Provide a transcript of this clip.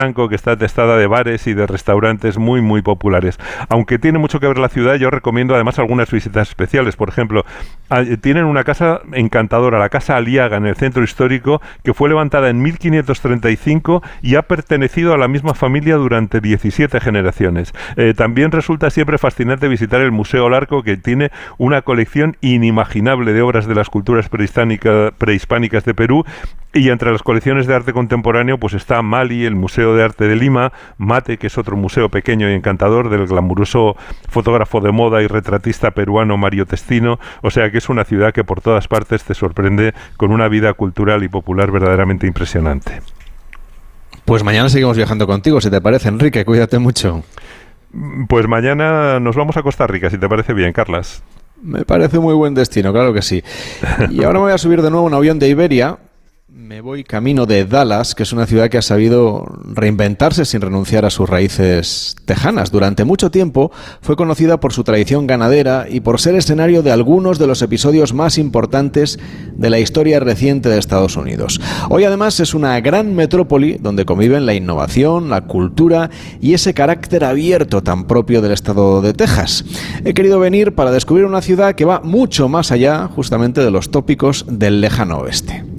que está atestada de bares y de restaurantes muy, muy populares. Aunque tiene mucho que ver la ciudad, yo recomiendo además algunas visitas especiales. Por ejemplo, tienen una casa encantadora, la Casa Aliaga, en el centro histórico, que fue levantada en 1535 y ha pertenecido a la misma familia durante 17 generaciones. También resulta siempre fascinante visitar el Museo Larco, que tiene una colección inimaginable de obras de las culturas prehispánicas de Perú. Y entre las colecciones de arte contemporáneo pues está Mali, el Museo de Arte de Lima, Mate, que es otro museo pequeño y encantador del glamuroso fotógrafo de moda y retratista peruano Mario Testino. O sea que es una ciudad que por todas partes te sorprende con una vida cultural y popular verdaderamente impresionante. Pues mañana seguimos viajando contigo, si te parece, Enrique. Cuídate mucho. Pues mañana nos vamos a Costa Rica, si te parece bien, Carlas. Me parece muy buen destino, claro que sí. Y ahora me voy a subir de nuevo a un avión de Iberia. Me voy camino de Dallas, que es una ciudad que ha sabido reinventarse sin renunciar a sus raíces tejanas. Durante mucho tiempo fue conocida por su tradición ganadera y por ser escenario de algunos de los episodios más importantes de la historia reciente de Estados Unidos. Hoy además es una gran metrópoli donde conviven la innovación, la cultura y ese carácter abierto tan propio del estado de Texas. He querido venir para descubrir una ciudad que va mucho más allá justamente de los tópicos del lejano oeste.